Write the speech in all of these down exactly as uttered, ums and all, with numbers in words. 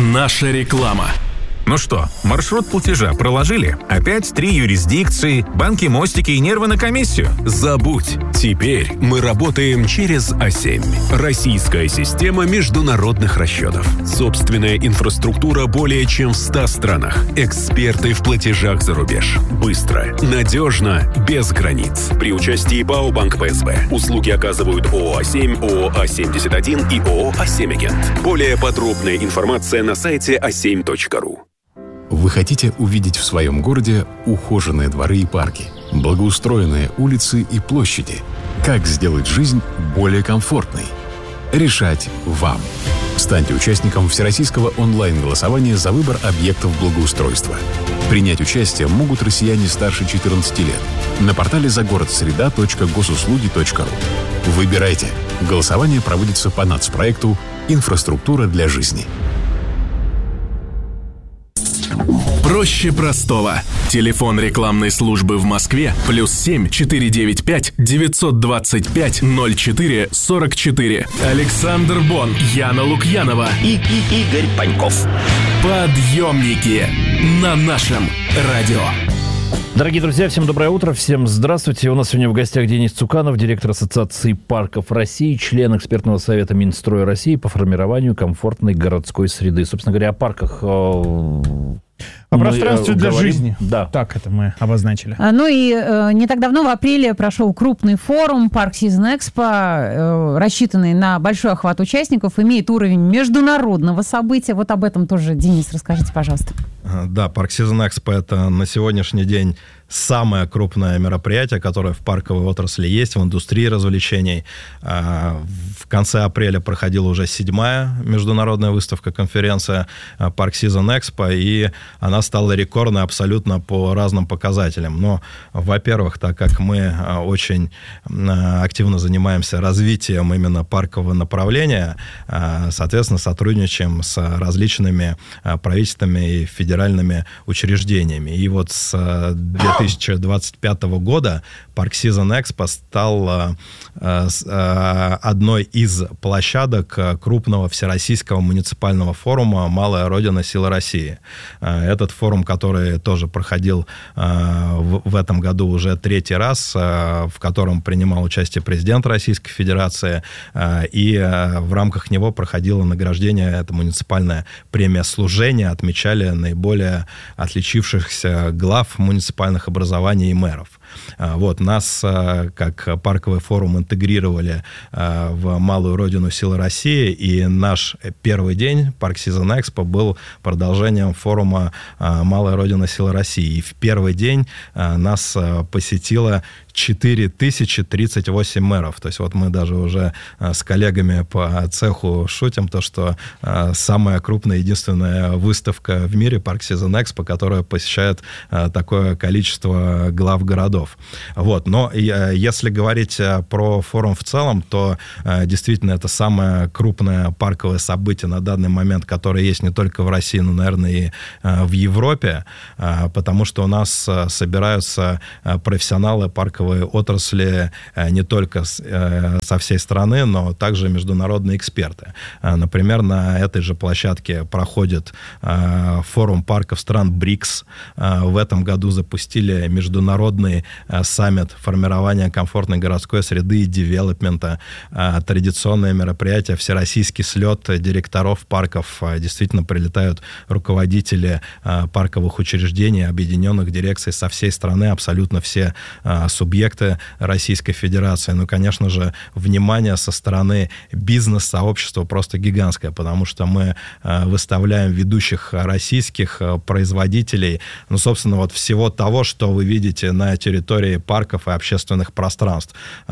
Наша реклама. Ну что, маршрут платежа проложили? Опять три юрисдикции, банки, мостики и нервы на комиссию? Забудь. Теперь мы работаем через а семь. Российская система международных расчетов. Собственная инфраструктура более чем в ста странах. Эксперты в платежах за рубеж. Быстро, надежно, без границ. При участии БАО Банк ПСБ. Услуги оказывают ООО а семь, ООО а семьдесят один и ООО а семь Агент. Более подробная информация на сайте а семь точка ру. Вы хотите увидеть в своем городе ухоженные дворы и парки, благоустроенные улицы и площади? Как сделать жизнь более комфортной? Решать вам. Станьте участником всероссийского онлайн-голосования за выбор объектов благоустройства. Принять участие могут россияне старше четырнадцати лет на портале загородсреда точка госуслуги точка ру. Выбирайте. Голосование проводится по нацпроекту «Инфраструктура для жизни». Проще простого. Телефон рекламной службы в Москве плюс семь четыреста девяносто пять девятьсот двадцать пять ноль четыре сорок четыре. Александр Бон, Яна Лукьянова и, и Игорь Паньков. Подъемники на нашем радио. Дорогие друзья, всем доброе утро, всем здравствуйте. У нас сегодня в гостях Денис Цуканов, директор Ассоциации парков России, член экспертного совета Минстроя России по формированию комфортной городской среды. Собственно говоря, о парках... О пространстве для говорим. жизни. Да. Так это мы обозначили. А, ну и э, не так давно, в апреле, прошел крупный форум Park Season Expo, э, рассчитанный на большой охват участников, имеет уровень международного события. Вот об этом тоже, Денис, расскажите, пожалуйста. Да, Park Season Expo — это на сегодняшний день самое крупное мероприятие, которое в парковой отрасли есть, в индустрии развлечений. В конце апреля проходила уже седьмая международная выставка-конференция Park Season Expo, и она стала рекордной абсолютно по разным показателям. Но, во-первых, так как мы очень активно занимаемся развитием именно паркового направления, соответственно, сотрудничаем с различными правительствами и федеральными учреждениями. И вот с две тысячи двадцать пятого года Park Season Expo стал одной из площадок крупного всероссийского муниципального форума «Малая Родина. Сила России». Этот форум, который тоже проходил в этом году уже третий раз, в котором принимал участие президент Российской Федерации, и в рамках него проходило награждение, это муниципальная премия служения, отмечали наиболее отличившихся глав муниципальных образований и мэров. Вот, нас, как парковый форум, интегрировали в Малую Родину Силы России, и наш первый день Park Season Expo был продолжением форума Малая Родина Силы России. И в первый день нас посетило четыре тысячи тридцать восемь мэров. То есть вот мы даже уже с коллегами по цеху шутим, то, что самая крупная, единственная выставка в мире Park Season Expo, которая посещает такое количество глав городов. Вот. Но если говорить про форум в целом, то действительно это самое крупное парковое событие на данный момент, которое есть не только в России, но, наверное, и в Европе, потому что у нас собираются профессионалы парковой отрасли не только со всей страны, но также международные эксперты. Например, на этой же площадке проходит форум парков стран БРИКС. В этом году запустили международный саммит формирования комфортной городской среды и девелопмента. Традиционное мероприятие, всероссийский слет директоров парков. Действительно прилетают руководители парковых учреждений, объединенных дирекций со всей страны, абсолютно все субъекты Российской Федерации. Ну, конечно же, внимание со стороны бизнес-сообщества просто гигантское, потому что мы выставляем ведущих российских производителей, ну, собственно, вот всего того, что вы видите на территории парков и общественных пространств.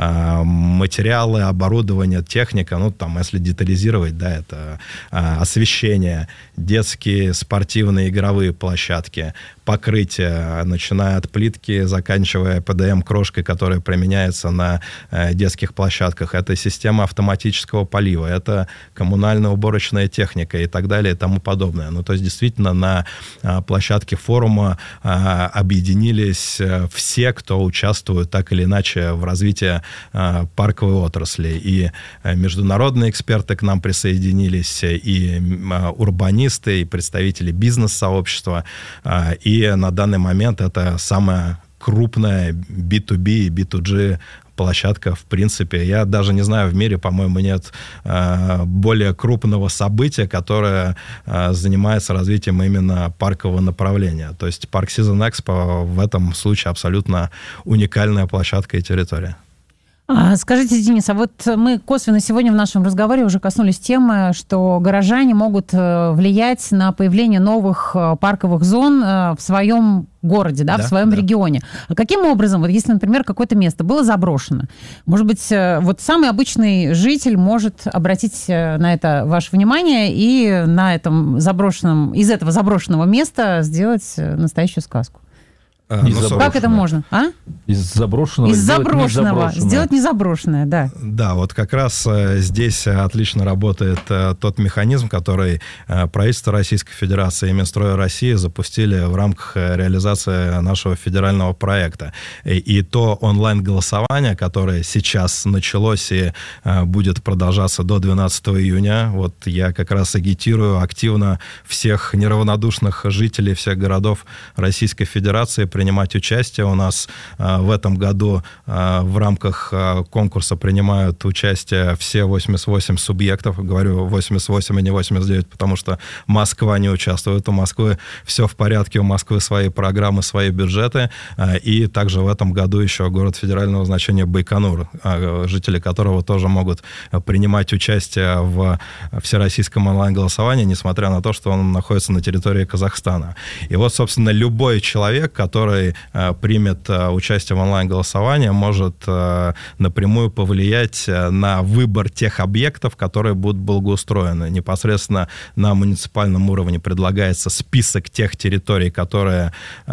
Материалы, оборудование, техника, ну, там, если детализировать, да, это освещение, детские спортивные игровые площадки, покрытия, начиная от плитки, заканчивая пэ дэ эм-крошкой, которая применяется на детских площадках. Это система автоматического полива, это коммунальная уборочная техника и так далее и тому подобное. Ну, то есть, действительно, на площадке форума объединились все, кто участвует так или иначе в развитии парковой отрасли. И международные эксперты к нам присоединились, и урбанисты, и представители бизнес-сообщества. И на данный момент это самая крупная би ту би и би ту джи площадка, в принципе. Я даже не знаю, в мире, по-моему, нет э, более крупного события, которое э, занимается развитием именно паркового направления. То есть Park Season Expo в этом случае абсолютно уникальная площадка и территория. А, скажите, Денис, а вот мы косвенно сегодня в нашем разговоре уже коснулись темы, что горожане могут влиять на появление новых парковых зон в своем городе, да, да, в своем да. регионе. А каким образом, вот если, например, какое-то место было заброшено, может быть, вот самый обычный житель может обратить на это ваше внимание и на этом заброшенном, из этого заброшенного места сделать настоящую сказку? А, ну, как это можно? А? Из заброшенного, Из сделать заброшенного незаброшенное. Сделать незаброшенное, да. Да, вот как раз э, здесь отлично работает э, тот механизм, который э, правительство Российской Федерации и Минстрой России запустили в рамках э, реализации нашего федерального проекта. И, и то онлайн-голосование, которое сейчас началось и э, будет продолжаться до двенадцатого июня, вот я как раз агитирую активно всех неравнодушных жителей всех городов Российской Федерации принимать участие. У нас э, в этом году э, в рамках э, конкурса принимают участие все восемьдесят восемь субъектов. Говорю восемьдесят восемь, а не восемьдесят девять, потому что Москва не участвует. У Москвы все в порядке, у Москвы свои программы, свои бюджеты. Э, и также в этом году еще город федерального значения Байконур, э, жители которого тоже могут принимать участие в всероссийском онлайн-голосовании, несмотря на то, что он находится на территории Казахстана. И вот, собственно, любой человек, который который э, примет э, участие в онлайн-голосовании, может э, напрямую повлиять на выбор тех объектов, которые будут благоустроены. Непосредственно на муниципальном уровне предлагается список тех территорий, которые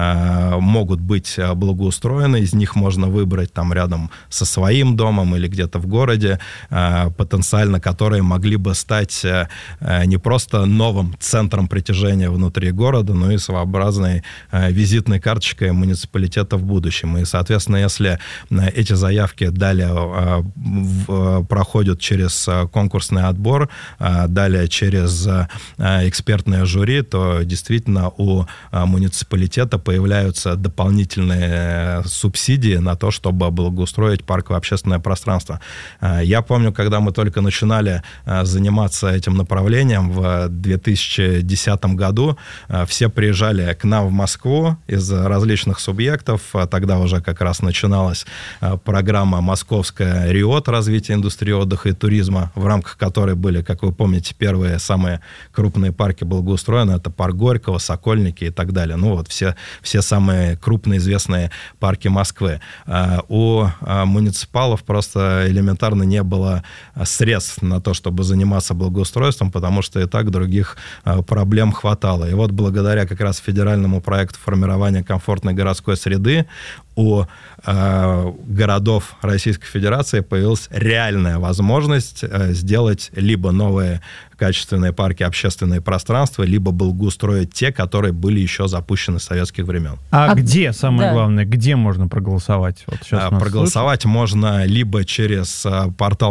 э, могут быть благоустроены. Из них можно выбрать там рядом со своим домом или где-то в городе, э, потенциально, которые могли бы стать э, не просто новым центром притяжения внутри города, но и своеобразной э, визитной карточкой муниципалитета в будущем. И, соответственно, если эти заявки далее проходят через конкурсный отбор, далее через экспертное жюри, то действительно у муниципалитета появляются дополнительные субсидии на то, чтобы благоустроить парковое общественное пространство. Я помню, когда мы только начинали заниматься этим направлением в две тысячи десятом году, все приезжали к нам в Москву из различных субъектов. Тогда уже как раз начиналась программа «Московская РИОТ» развития индустрии отдыха и туризма, в рамках которой были, как вы помните, первые самые крупные парки благоустроены. Это парк Горького, Сокольники и так далее. Ну вот все, все самые крупные известные парки Москвы. У муниципалов просто элементарно не было средств на то, чтобы заниматься благоустройством, потому что и так других проблем хватало. И вот благодаря как раз федеральному проекту формирования комфортной городской среды у э, городов Российской Федерации появилась реальная возможность э, сделать либо новые качественные парки, общественные пространства, либо благоустроить те, которые были еще запущены с советских времен. А, а где, самое да. главное, где можно проголосовать? Вот сейчас а, проголосовать слышим. Можно либо через э, портал